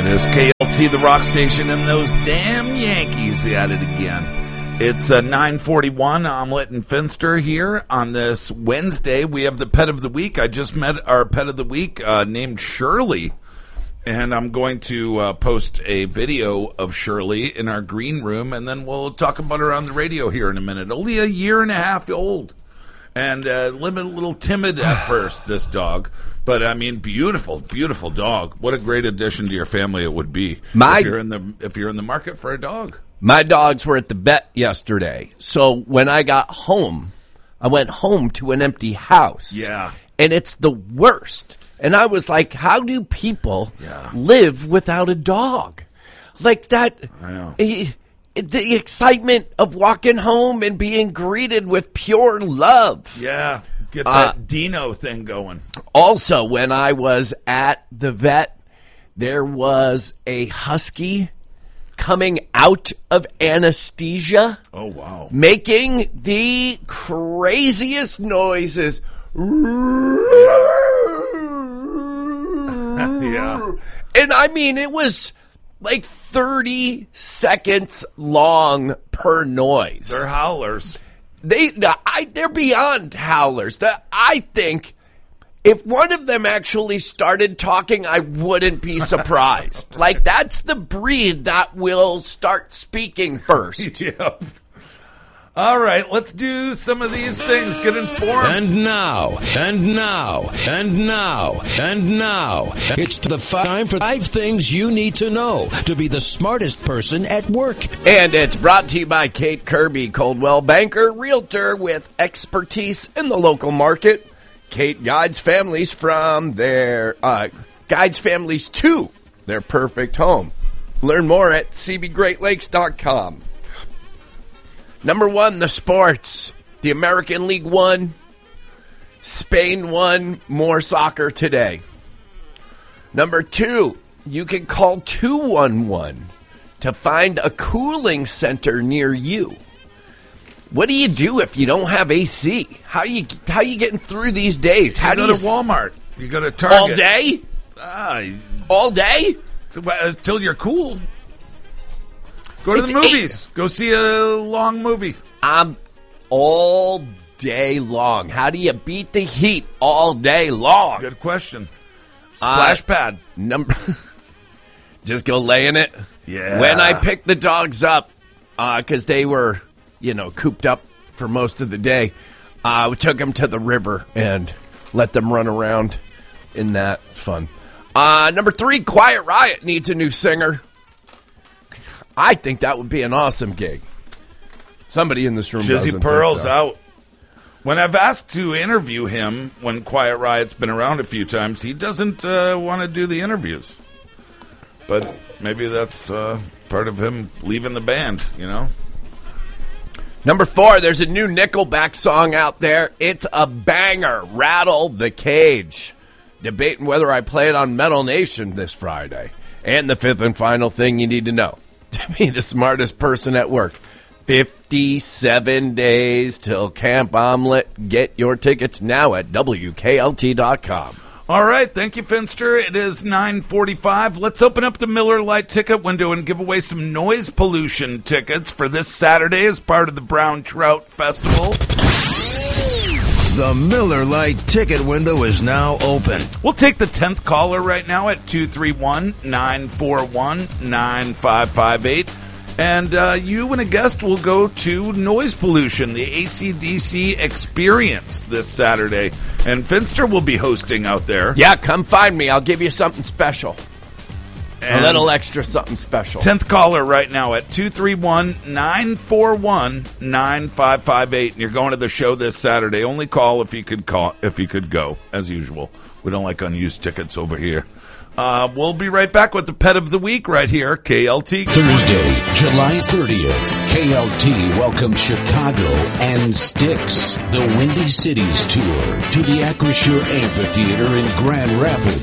is KLT, the rock station, and those damn Yankees at it again. It's 9:41. Omelet and Finster here on this Wednesday. We have the pet of the week. I just met our pet of the week named Shirley, and I'm going to post a video of Shirley in our green room, and then we'll talk about her on the radio here in a minute. Only a year and a half old, and a little timid at first, this dog. But, I mean, beautiful, beautiful dog. What a great addition to your family it would be if you're in the market for a dog. My dogs were at the vet yesterday. So when I got home, I went home to an empty house. Yeah. And it's the worst. And I was like, how do people live without a dog? Like that. I know. The excitement of walking home and being greeted with pure love. Yeah. Get that Dino thing going. Also, when I was at the vet, there was a husky coming out of anesthesia. Oh, wow. Making the craziest noises. Yeah. And I mean, it was like 30 seconds long per noise. They're howlers. They're beyond howlers. I think if one of them actually started talking, I wouldn't be surprised. Like, that's the breed that will start speaking first. Yep. All right, let's do some of these things. Get informed. And now, it's time for 5 things you need to know to be the smartest person at work. And it's brought to you by Kate Kirby, Coldwell Banker, realtor with expertise in the local market. Kate guides families to their perfect home. Learn more at cbgreatlakes.com. Number 1, the sports. The American League won. Spain won more soccer today. Number 2, you can call 211 to find a cooling center near you. What do you do if you don't have AC? How you getting through these days? How do you go to Walmart? You go to Target. All day? All day? Until you're cool. Go to the movies. Go see a long movie. All day long. How do you beat the heat all day long? Good question. Splash pad. Just go lay in it. Yeah. When I picked the dogs up, because they were, cooped up for most of the day, we took them to the river and let them run around in that. Fun. Number 3, Quiet Riot needs a new singer. I think that would be an awesome gig. Somebody in this room Jizzy doesn't Pearl's think so. out. When I've asked to interview him, when Quiet Riot's been around a few times, he doesn't want to do the interviews. But maybe that's part of him leaving the band, Number 4, there's a new Nickelback song out there. It's a banger. Rattle the Cage. Debating whether I play it on Metal Nation this Friday. And the 5th and final thing you need to know to be the smartest person at work. 57 days till Camp Omelet. Get your tickets now at WKLT.com. All right, thank you, Finster. It is 9:45. Let's open up the Miller Lite ticket window and give away some noise pollution tickets for this Saturday as part of the Brown Trout Festival. The Miller Lite ticket window is now open. We'll take the 10th caller right now at 231-941-9558. And you and a guest will go to Noise Pollution, the AC/DC experience this Saturday. And Finster will be hosting out there. Yeah, come find me. I'll give you something special. And a little extra something special. 10th caller right now at 231-941-9558. And you're going to the show this Saturday. Only call if you could go, as usual. We don't like unused tickets over here. We'll be right back with the pet of the week right here, KLT. Thursday, July 30th, KLT welcomes Chicago and Styx, the Windy Cities Tour, to the Acrisure Amphitheater in Grand Rapids.